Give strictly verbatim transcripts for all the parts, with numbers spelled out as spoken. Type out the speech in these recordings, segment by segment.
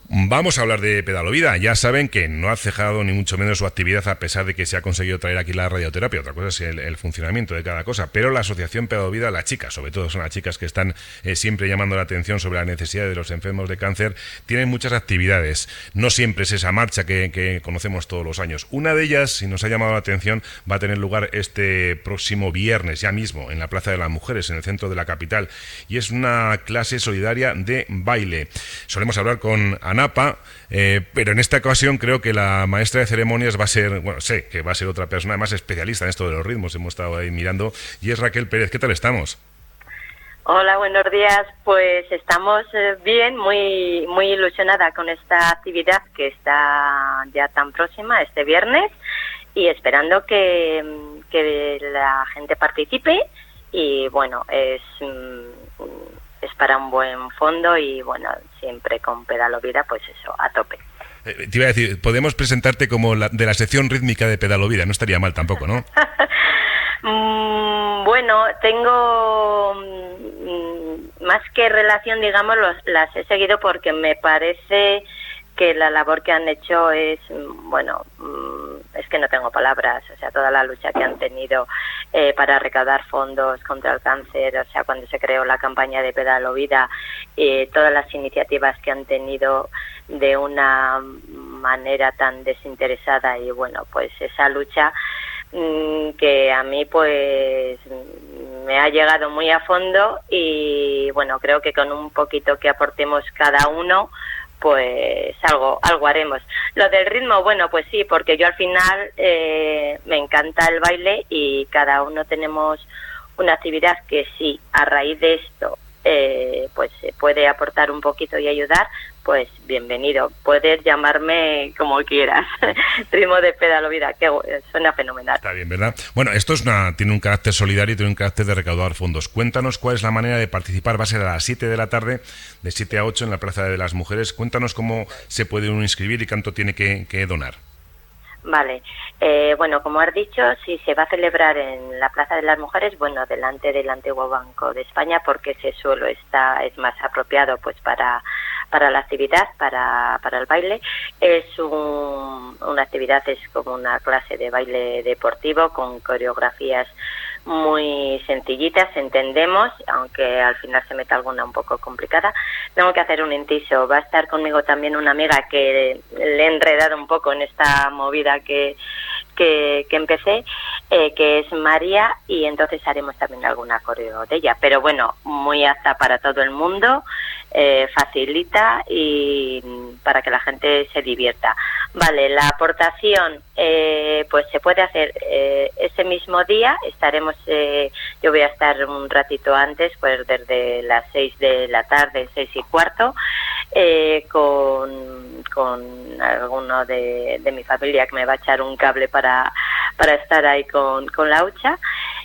Vamos a hablar de Pedalovida. Ya saben que no ha cejado ni mucho menos su actividad a pesar de que se ha conseguido traer aquí la radioterapia. Otra cosa es el, el funcionamiento de cada cosa. Pero la asociación Pedalovida, las chicas, sobre todo son las chicas que están eh, siempre llamando la atención sobre la necesidad de los enfermos de cáncer, tienen muchas actividades. No siempre es esa marcha que, que conocemos todos los años. Una de ellas, si nos ha llamado la atención, va a tener lugar este próximo viernes, ya mismo, en la Plaza de las Mujeres, en el centro de la capital. Y es una clase solidaria de baile. Solemos hablar con ANAPA, eh, pero en esta ocasión creo que la maestra de ceremonias va a ser, bueno, sé que va a ser otra persona más especialista en esto de los ritmos, hemos estado ahí mirando, y es Raquel Pérez. ¿Qué tal estamos? Hola, buenos días. Pues estamos bien, muy muy ilusionada con esta actividad que está ya tan próxima, este viernes, y esperando que, que la gente participe, y bueno, es... es para un buen fondo y bueno, siempre con Pedalovida, pues eso, a tope. Eh, te iba a decir, podemos presentarte como la, de la sección rítmica de Pedalovida, no estaría mal tampoco, ¿no? mm, bueno, tengo mm, más que relación, digamos, los, las he seguido porque me parece que la labor que han hecho es, bueno, es que no tengo palabras, o sea, toda la lucha que han tenido eh, para recaudar fondos contra el cáncer, o sea, cuando se creó la campaña de Pedalovida, eh, todas las iniciativas que han tenido de una manera tan desinteresada, y bueno, pues esa lucha mmm, que a mí pues me ha llegado muy a fondo, y bueno, creo que con un poquito que aportemos cada uno, pues algo algo haremos. Lo del ritmo, bueno, pues sí, porque yo al final eh, me encanta el baile, y cada uno tenemos una actividad que sí, a raíz de esto, eh, pues se puede aportar un poquito y ayudar, pues bienvenido. Puedes llamarme como quieras. Ritmo de Pedalovida, que suena fenomenal. Está bien, ¿verdad? Bueno, esto es una, tiene un carácter solidario y tiene un carácter de recaudar fondos. Cuéntanos cuál es la manera de participar. Va a ser a las siete de la tarde, de siete a ocho, en la Plaza de las Mujeres. Cuéntanos cómo se puede uno inscribir y cuánto tiene que, que donar. Vale, eh, bueno, como has dicho, si se va a celebrar en la Plaza de las Mujeres, bueno, delante del antiguo Banco de España, porque ese suelo está es más apropiado pues para para la actividad, para para el baile. Es un, una actividad, es como una clase de baile deportivo con coreografías muy sencillitas, entendemos, aunque al final se meta alguna un poco complicada. Tengo que hacer un inciso, va a estar conmigo también una amiga que le he enredado un poco en esta movida que que, que empecé, eh, que es María, y entonces haremos también alguna coreo de ella, pero bueno, muy apta para todo el mundo, eh, facilita y para que la gente se divierta. Vale, la aportación eh, pues se puede hacer eh, ese mismo día. Estaremos, eh, yo voy a estar un ratito antes, pues desde las seis de la tarde, seis y cuarto, eh, con, con alguno de, de mi familia que me va a echar un cable para, para estar ahí con, con la hucha.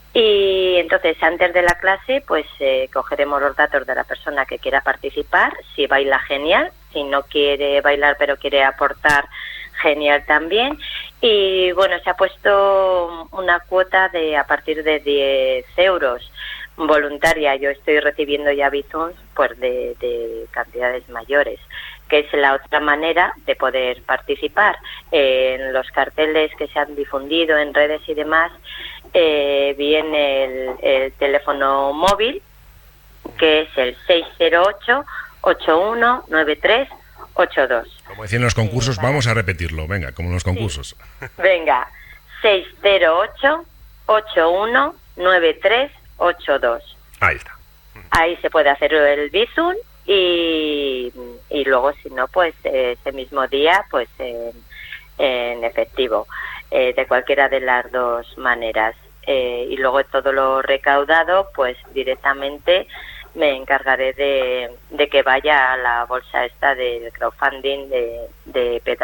Y entonces antes de la clase pues eh, cogeremos los datos de la persona que quiera participar. Si baila, genial; si no quiere bailar pero quiere aportar, genial también. Y bueno, se ha puesto una cuota de a partir de diez euros voluntaria. Yo estoy recibiendo ya bizums pues de, de cantidades mayores, que es la otra manera de poder participar. Eh, en los carteles que se han difundido en redes y demás, eh, viene el, el teléfono móvil, que es el seis cero ocho, ocho uno nueve tres ocho dos. Como decían los concursos, sí, vamos a repetirlo, venga, como en los concursos. Sí. Venga, seis cero ocho, ocho uno nueve tres ocho dos. Ahí está. Ahí se puede hacer el bizum, y, y luego si no, pues eh, ese mismo día, pues eh, en efectivo, eh, de cualquiera de las dos maneras. Eh, y luego todo lo recaudado, pues directamente me encargaré de, de que vaya a la bolsa esta del crowdfunding de, de